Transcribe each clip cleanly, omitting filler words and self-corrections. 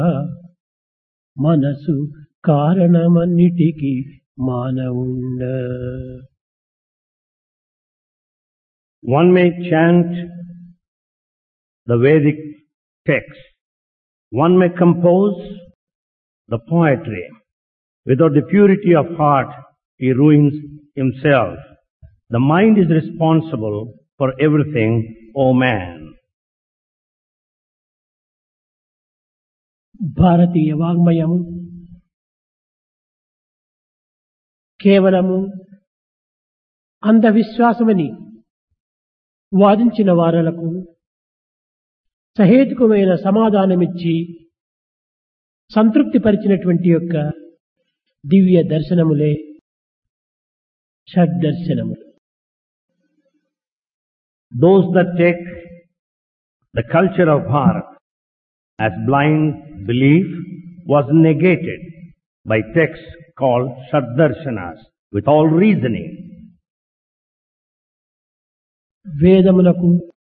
మనసు కారణమన్నిటికి మానవుండ. One may chant the Vedic text. One may compose the poetry. Without the purity of heart, he ruins himself. The mind is responsible for everything, O man. భారతీయ వాంగ్మయము కేవలము అంధవిశ్వాసమని వాదించిన వారలకు సహేతుకమైన సమాధానమిచ్చి సంతృప్తి పరిచినటువంటి యొక్క దివ్య దర్శనములే షడ్దర్శనములు. Those that take the culture of Bharat as blind belief was negated by texts called Shaddarshanas with all reasoning. వేదములకు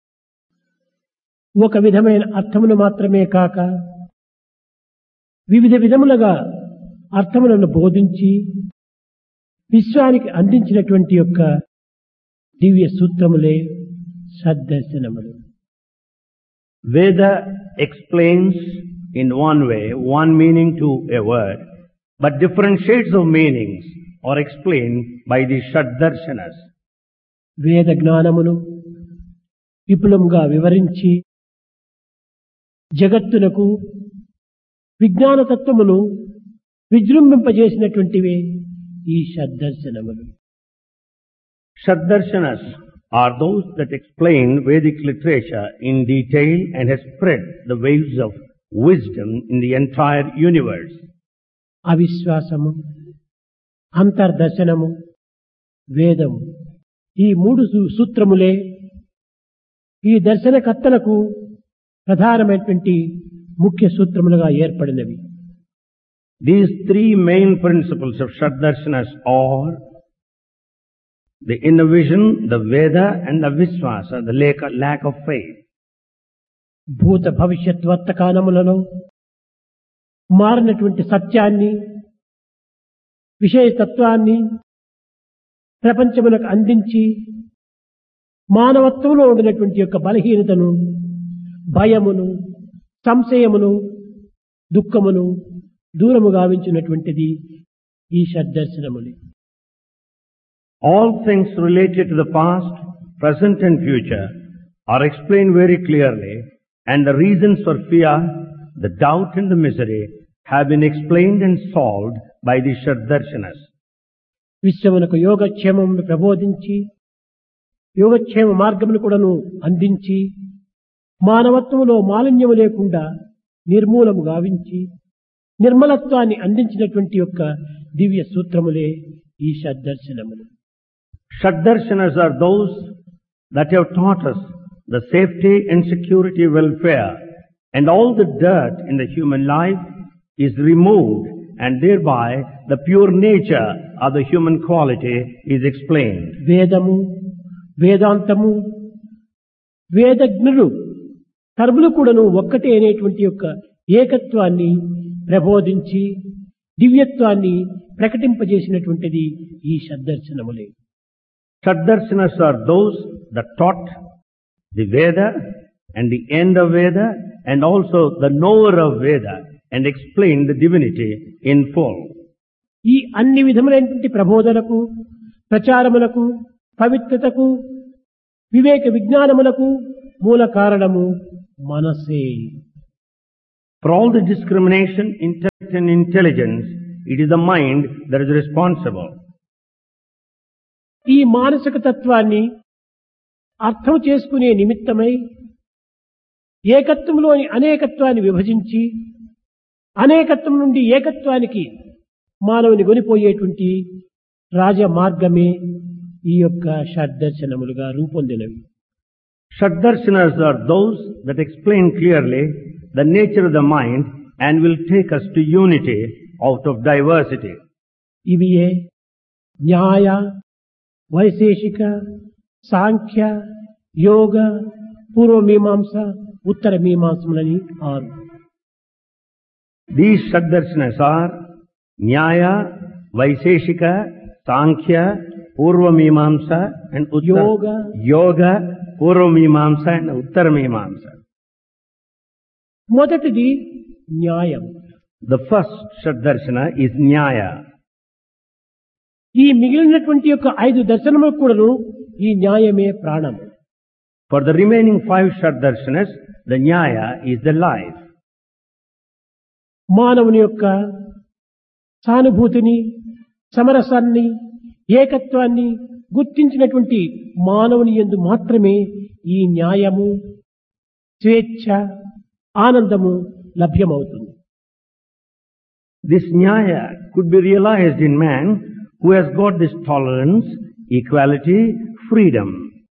ఒక విధమైన అర్థమును మాత్రమే కాక వివిధ విధములుగా అర్థములను బోధించి విశ్వానికి అందించినటువంటి యొక్క దివ్య సూత్రములే షడ్దర్శనములు. Veda explains in one way, one meaning to a word, but different shades of meanings are explained by the Shaddarshanas. వేద జ్ఞానమును విపులంగా వివరించి జగత్తునకు విజ్ఞాన తత్వమును విజృంభింపజేసినటువంటివే ఈ షడ్దర్శనములు. Shaddarshanas are those that explain Vedic literature in detail and has spread the waves of wisdom in the entire universe. అవిశ్వాసము, అంతర్దర్శనము, వేదము ఈ మూడు సూత్రములే ఈ దర్శనకర్తలకు ప్రధానమైనటువంటి ముఖ్య సూత్రములుగా ఏర్పడినవి. These three main principles of Shaddarshanas are the inner vision, the Veda and the Viswasa, the lack of faith. భూత భవిష్యత్ వర్తమానములలో మారినటువంటి సత్యాన్ని, విషయతత్వాన్ని ప్రపంచములకు అందించి మానవత్వంలో ఉండినటువంటి యొక్క బలహీనతను, భయమును, సంశయమును, దుఃఖమును దూరము గావించినటువంటిది ఈ షడ్దర్శనములు. All things related to the past, present and future are explained very clearly, and the reasons for fear, the doubt and the misery have been explained and solved by the Shaddarshanas. విశ్వమునకు యోగక్షేమమును ప్రబోధించి యోగక్షేమ మార్గమును కూడాను అందించి మానవత్వములో మాలిన్యము లేకుండా నిర్మూలము గావించి నిర్మలత్వాన్ని అందించినటువంటి యొక్క దివ్య సూత్రములే ఈ షడ్దర్శనములు. Shaddarshanas are those that have taught us the safety and security welfare, and all the dirt in the human life is removed, and thereby the pure nature of the human quality is explained. వేదము, వేదాంతము, వేదజ్ఞులు సర్వులు కూడాను ఒక్కటే అనేటువంటి యొక్క ఏకత్వాన్ని ప్రబోధించి దివ్యత్వాన్ని ప్రకటింపజేసినటువంటిది ఈ షడ్దర్శనములే. Shaddarshanas are those that taught the Veda and the end of Veda and also the knower of Veda and explained the divinity in full. ఈ అన్ని విధములైనటువంటి ప్రబోధనకు, ప్రచారములకు, పవిత్రతకు, వివేక విజ్ఞానములకు మూల కారణము మనసే. For all the discrimination, intellect and intelligence, it is the mind that is responsible. ఈ మానసిక తత్వాన్ని అర్థం చేసుకునే నిమిత్తమై ఏకత్వంలోని అనేకత్వాన్ని విభజించి అనేకత్వం నుండి ఏకత్వానికి మానవుని కొనిపోయేటువంటి రాజ మార్గమే ఈ యొక్క షడ్దర్శనములుగా రూపొందినవి. Shaddarshanas are those that explain clearly the nature of the mind and will take us to unity out of diversity. ఇవియే న్యాయ, వైశేషిక, సాంఖ్య, యోగ, పూర్వ మీమాంస, ఉత్తర మీమాంసములని 6. These Shaddarshanas are Nyaya, Vaiseshika, Sankhya, Purvamimamsa and Yoga, Purvamimamsa and Uttaramimamsa. మొదటిది న్యాయం. The first Shaddarshana is Nyaya. ఈ మిగిలినటువంటి యొక్క 5 దర్శనములకు కూడాను ఈ న్యాయమే ప్రాణం. For the remaining 5 Shaddarshanas, the Nyaya is the life. మానవుని యొక్క సానుభూతిని, సమరసాన్ని, ఏకత్వాన్ని గుర్తించినటువంటి మానవుని యందు మాత్రమే ఈ న్యాయము, స్వేచ్ఛ, ఆనందము లభ్యమవుతుంది. This Nyaya could be realized in man who has got this tolerance, equality, freedom.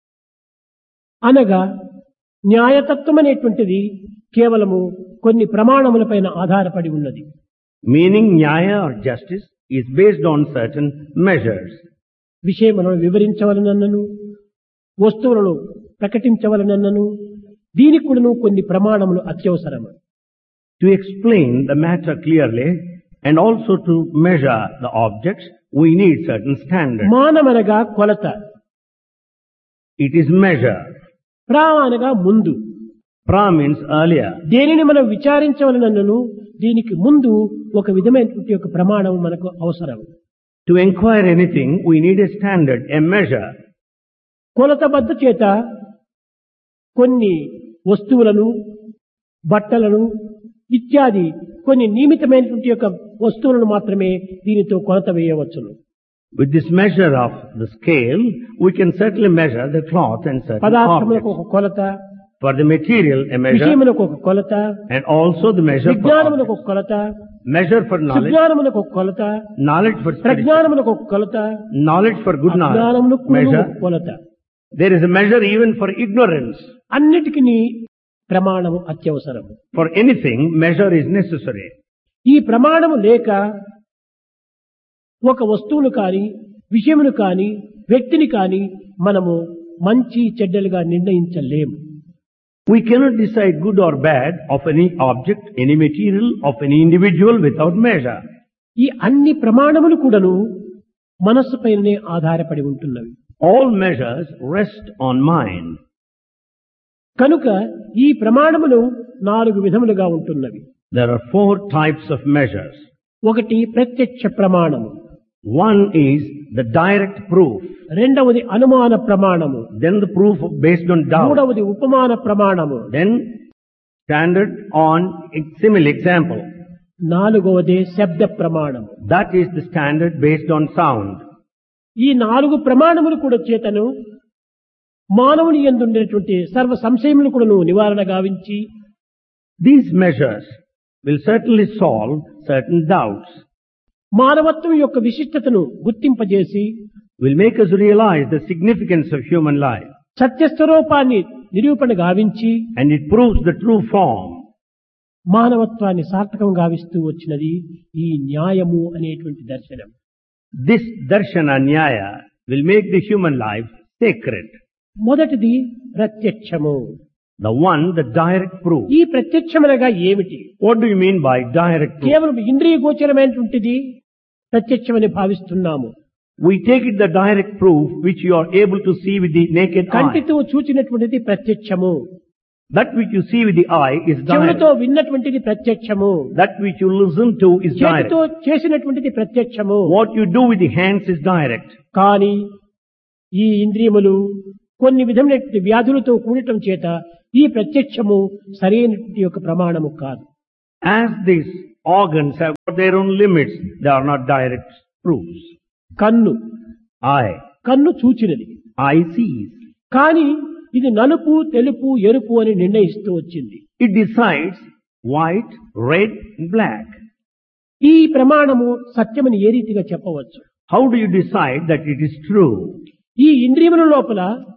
అనగా న్యాయతత్వం అనేటువంటిది కేవలము కొన్ని ప్రమాణములపైన ఆధారపడి ఉన్నది. Meaning Nyaya or justice is based on certain measures. విషయములను వివరించవలనన్నను, వస్తువులను ప్రకటించవలనన్నను దీనికి కూడాను కొన్ని ప్రమాణములు అత్యవసరము. To explain the matter clearly and also to measure the objects, we need certain standards. మానమనగా కొలత. It is measure. ప్రా అనగా ముందు. Pra means earlier. దేనిని మనం విచారించవలనన్నను దీనికి ముందు ఒక విధమైనటువంటి ఒక ప్రమాణం మనకు అవసరం. To inquire anything, we need a standard, a measure. కొలతబద్ధ చేత కొన్ని వస్తువులను, బట్టలను ఇత్యాది కొన్ని నియమితమైనటువంటి యొక్క వస్తువులను మాత్రమే దీనితో కొలత వేయవచ్చును. With this measure of the scale, we can certainly measure the cloth and certain పదార్థములకు objects. ఒక కొలత, For the material, a measure, విషయములకు ఒక కొలత, and also the measure for విజ్ఞానములకు objects. ఒక కొలత, Measure for knowledge, సుజ్ఞానములకు ఒక కొలత, knowledge for study, ప్రజ్ఞానములకు ఒక కొలత, knowledge for good knowledge, అజ్ఞానములకు measure. ఒక కొలత. There is a measure even for ignorance. అన్నిటికీ ప్రమాణము అత్యవసరము. For anything, measure is necessary. ఈ ప్రమాణము లేక ఒక వస్తువును కాని, విషయమును కాని, వ్యక్తిని కాని మనము మంచి చెడ్డలుగా నిర్ణయించలేము. We cannot decide good or bad of any object, any material, of any individual without measure. ఈ అన్ని ప్రమాణములు కూడాను మనస్సు పైననే ఆధారపడి ఉంటున్నవి. All measures rest on mind. కనుక ఈ ప్రమాణములు 4 విధములుగా ఉంటున్నవి. There are 4 types of measures. ఒకటి ప్రత్యక్ష ప్రమాణము, One is the direct proof, రెండవది అనుమాన ప్రమాణము, then the proof based on doubt, మూడవది ఉపమాన ప్రమాణము, then standard on simile example. నాలుగవది శబ్ద ప్రమాణము. That is the standard based on sound. ఈ 4 ప్రమాణములు కూడా చేతను మానవుని యందు ఉండేటువంటి సర్వ సంశయములు కూడాను నివారణ గావించి These measures will certainly solve certain doubts, మానవత్వం యొక్క విశిష్టతను గుర్తింపజేసి will make us realize the significance of human life, సత్యస్వరూపాన్ని నిరూపణ గావించి and it proves the true form. మానవత్వాన్ని సార్థకం గావిస్తూ వచ్చినది ఈ న్యాయము అనేటువంటి దర్శనం. This darshana nyaya will make the human life sacred. మొదటిది ప్రత్యక్షము. The one, the direct proof. ఈ ప్రత్యక్షమనగా ఏమిటి? What do you mean by direct proof? కేవలం ఇంద్రియ గోచరమైనటువంటిది ప్రత్యక్షమని భావిస్తున్నాము. We take it the direct proof which you are able to see with the naked eye. కంటితో చూచినటువంటిది ప్రత్యక్షము. That which you see with the eye is direct. చెవులతో విన్నటువంటిది ప్రత్యక్షము. That which you listen to is direct. చేతితో చేసినటువంటిది ప్రత్యక్షము. What you do with the hands is direct. కానీ ఈ ఇంద్రియములు కొన్ని విధమైనటువంటి వ్యాధులతో కూడటం చేత ఈ ప్రత్యక్షము సరైనటువంటి యొక్క ప్రమాణము కాదు. As these organs have got their own limits, they are not direct proofs. కన్ను Eye. కన్ను చూచినది, Eye sees. కానీ ఇది నలుపు, తెలుపు, ఎరుపు అని నిర్ణయిస్తూ వచ్చింది. It decides white, red, and black. ఈ ప్రమాణము సత్యమని ఏ రీతిగా చెప్పవచ్చు? How do you decide that it is true? ఈ ఇంద్రియముల లోపల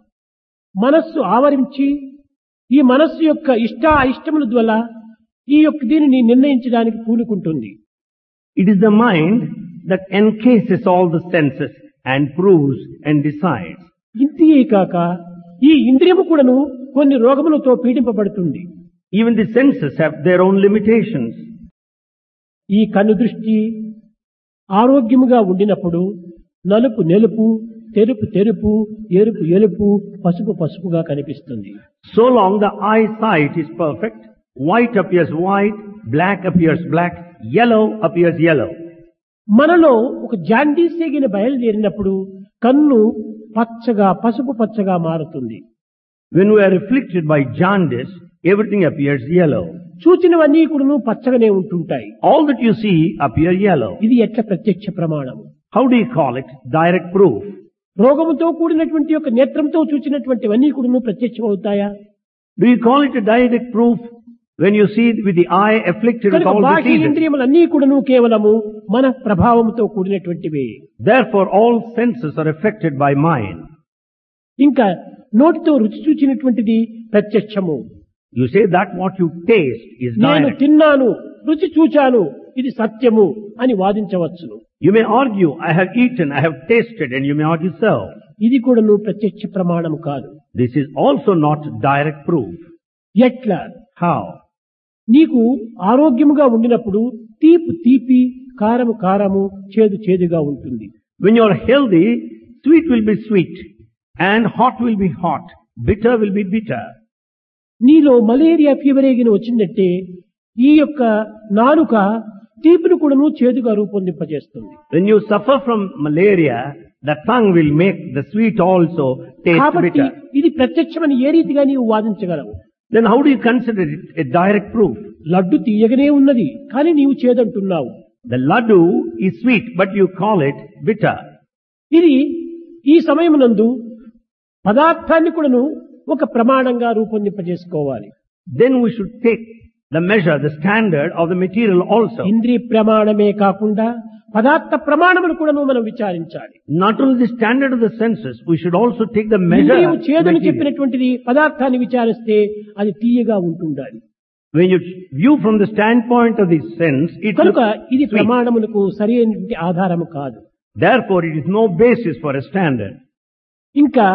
మనస్సు ఆవరించి ఈ మనస్సు యొక్క ఇష్ట అయిష్టముల ద్వారా ఈ యొక్క దీనిని నిర్ణయించడానికి పూనుకుంటుంది. It is the mind that encases all the senses and proves and decides. ఇంతే కాక ఈ ఇంద్రియము కూడాను కొన్ని రోగములతో పీడింపబడుతుంది. Even the senses have their own limitations. ఈ కన్ను దృష్టి ఆరోగ్యముగా ఉండినప్పుడు నలుపు నెలుపు, తెరుపు తెరుపు, ఎరుపు ఎరుపు, పసుపు పసుపుగా కనిపిస్తుంది. So long the eyesight is perfect, white appears white, black appears black, yellow appears yellow. మనలో ఒక జాండీస్ ఎగిన బయలుదేరినప్పుడు కన్ను పచ్చగా పసుపు పచ్చగా మారుతుంది. When we are afflicted by jaundice, everything appears yellow. చూచినవన్నీ కూడాను పచ్చగానే ఉంటుంటాయి. All that you see appear yellow. ఇది ఎట్లా ప్రత్యక్ష ప్రమాణం? How do you call it? Direct proof. రోగముతో కూడినటువంటి యొక్క నేత్రంతో చూచినటువంటివన్నీ కూడాను ప్రత్యక్షం అవుతాయా? Do you call it a direct proof when you see it with the eye afflicted with కనుక all బాహ్య diseases? ఇంద్రియములన్నీ కూడాను కేవలము మన ప్రభావంతో కూడినటువంటివే. Therefore all senses are affected by mind. ఇంకా నోటితో రుచి చూచినటువంటిది ప్రత్యక్షము. You say that what you taste is నేను direct. తిన్నాను, రుచి చూచాను, ఇది సత్యము అని వాదించవచ్చును. You may argue, I have eaten, I have tasted, and you may argue so. ఇది కూడాను ప్రత్యక్ష ప్రమాణము కాదు. This is also not direct proof. ఎట్లా? How? నీకు ఆరోగ్యముగా ఉండినప్పుడు తీపి తీపి, కారము కారము, చేదు చేదుగా ఉంటుంది. When you are healthy, sweet will be sweet, and hot will be hot, bitter will be bitter. నీలో మలేరియా ఫీవర్ ఏగిన వచ్చిందంటే ఈ యొక్క నాలుక తీపిని కూడాను చేదుగా రూపొందింపజేస్తుంది. When you suffer from malaria, the tongue will make the sweet also taste కాబట్టి bitter. ఇది ప్రత్యక్షమని ఏ రీతిగా నీవు వాదించగలవు? Then how do you consider it a direct proof? Laddu తీయగనే ఉన్నది, కానీ నీవు చేదంటున్నావు. The laddu is sweet, but you call it bitter. ఇది ఈ సమయమునందు పదార్థాన్ని కూడాను ఒక ప్రమాణంగా రూపొందింపజేసుకోవాలి. Then we should take the measure, the standard of the material also. ఇంద్రియ ప్రమాణమే కాకుండా పదార్థ ప్రమాణమును కూడాను మనం విచారించాలి. Not only the standard of the senses, we should also take the measure. ఇంద్రియము of చేదుని material. చెప్పినటువంటిది పదార్థాన్ని విచారిస్తే అది తీయగా ఉంటుండాలి. When you view from the standpoint of the sense, it కనుక looks ఇది sweet. ప్రమాణములకు సరైనటువంటి ఆధారము కాదు. Therefore, it is no basis for a standard. ఇంకా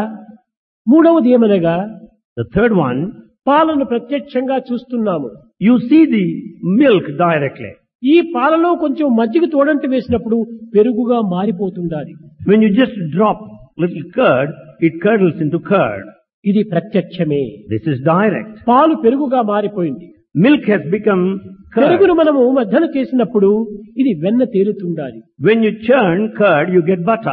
మూడవది ఏమనగా The third one, పాలను ప్రత్యక్షంగా చూస్తున్నాము. you see the milk directly. ఈ పాలలో కొంచెం మజ్జిగ తోడంట వేసినప్పుడు పెరుగుగా మారిపోతుండాలి. When you just drop little curd, it curdles into curd. ఇది ప్రత్యక్షమే. This is direct. పాలు పెరుగుగా మారిపోయింది. Milk has become curd. పెరుగును మనము మధ్యన చేసినప్పుడు ఇది వెన్న తేలుతుండాలి. When you churn curd, you get butter.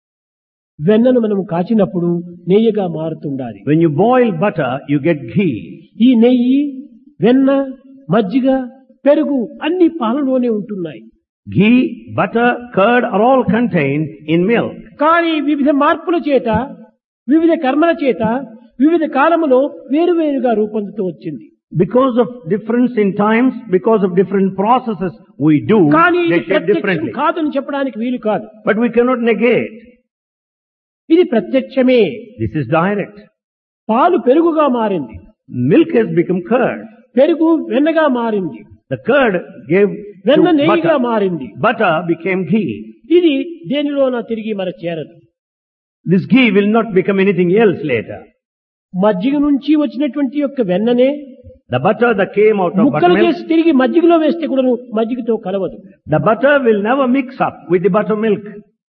వెన్నను మనము కాచినప్పుడు నెయ్యిగా మారుతుండాలి. When you boil butter, you get ghee. ఈ నెయ్యి, వెన్న, మజ్జిగ, పెరుగు అన్ని పాలలోనే ఉంటున్నాయి. Ghee, butter, curd are all contained in milk. కానీ వివిధ మార్పుల చేత, వివిధ కర్మల చేత, వివిధ కాలములో వేరువేరుగా రూపొందుతూ వచ్చింది. Because of difference in times, because of different processes we do, కానీ they ఇది shape ప్రత్యక్షం differently. కాదని చెప్పడానికి వీలు కాదు. But we cannot negate. ఇది ప్రత్యక్షమే. This is direct. పాలు పెరుగుగా మారింది, Milk has become curd. పెరుగు వెన్నగా మారింది, The curd gave వెన్న to నెయ్యిగా butter. మారింది. Butter became ghee. ఇది దేనిలోనా తిరిగి మన చేరదు. This ghee will not become anything else later. మజ్జిగ నుంచి వచ్చినటువంటి యొక్క వెన్ననే The butter that came out of ముక్కలు buttermilk, చేసి తిరిగి మజ్జిగలో వేస్తే కూడా మజ్జిగతో కలవదు. the butter will never mix up with the buttermilk.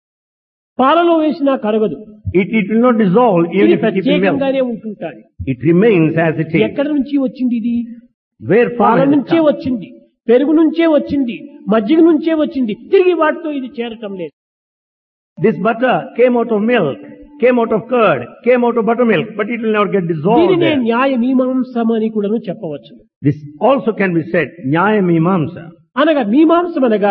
పాలలో వేసినా కరగదు. It will not dissolve even ఇది if you keep in milk. ప్రత్యేకంగానే ఉంటుంటాది. It remains as it is. ఎక్కడి నుంచి వచ్చింది ఇది? Where పాల from it నుంచే comes. వచ్చింది, పెరుగు నుంచే వచ్చింది, మజ్జిగ నుంచే వచ్చింది. తిరిగి వాటితో ఇది చేరటం లేదు. This butter came out of milk, came out of curd, came out of buttermilk, but it will never get dissolved దీనినే there. న్యాయ మీమాంసం అని కూడాను చెప్పవచ్చు. This also can be said, Nyaya Mimamsa. అనగా మీమాంసం అనగా